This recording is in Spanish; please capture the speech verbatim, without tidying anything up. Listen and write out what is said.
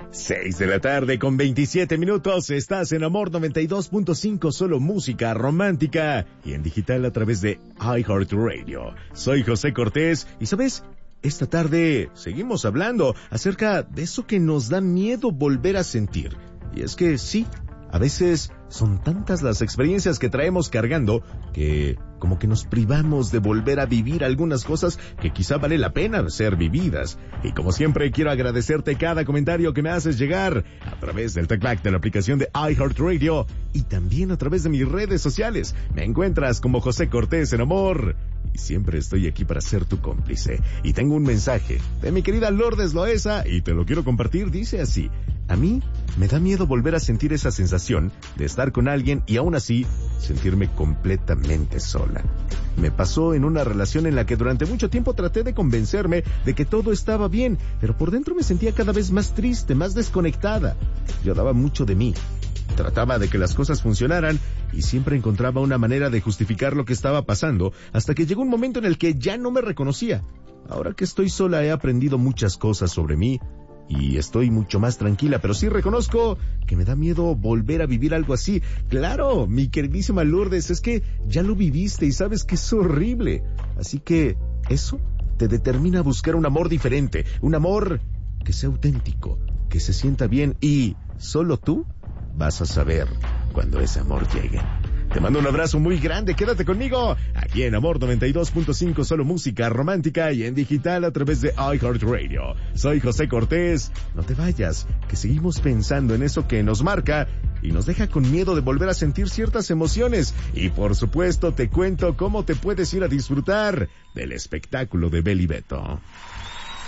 Seis de la tarde con veintisiete minutos, estás en Amor noventa y dos punto cinco, solo música romántica y en digital a través de iHeartRadio. Soy José Cortés y ¿sabes? Esta tarde seguimos hablando acerca de eso que nos da miedo volver a sentir. Y es que sí, a veces son tantas las experiencias que traemos cargando que como que nos privamos de volver a vivir algunas cosas que quizá vale la pena ser vividas. Y como siempre quiero agradecerte cada comentario que me haces llegar a través del TalkBack de la aplicación de iHeartRadio y también a través de mis redes sociales. Me encuentras como José Cortés en Amor y siempre estoy aquí para ser tu cómplice. Y tengo un mensaje de mi querida Lourdes Loesa y te lo quiero compartir. Dice así: a mí me da miedo volver a sentir esa sensación de estar con alguien y aún así sentirme completamente sola. Me pasó en una relación en la que durante mucho tiempo traté de convencerme de que todo estaba bien, pero por dentro me sentía cada vez más triste, más desconectada. Yo daba mucho de mí. Trataba de que las cosas funcionaran y siempre encontraba una manera de justificar lo que estaba pasando hasta que llegó un momento en el que ya no me reconocía. Ahora que estoy sola he aprendido muchas cosas sobre mí y estoy mucho más tranquila, pero sí reconozco que me da miedo volver a vivir algo así. Claro, mi queridísima Lourdes, es que ya lo viviste y sabes que es horrible. Así que eso te determina a buscar un amor diferente, un amor que sea auténtico, que se sienta bien y solo tú vas a saber cuando ese amor llegue. Te mando un abrazo muy grande, quédate conmigo, aquí en Amor noventa y dos punto cinco, solo música romántica y en digital a través de iHeartRadio. Soy José Cortés, no te vayas, que seguimos pensando en eso que nos marca y nos deja con miedo de volver a sentir ciertas emociones. Y por supuesto te cuento cómo te puedes ir a disfrutar del espectáculo de Beli Beto.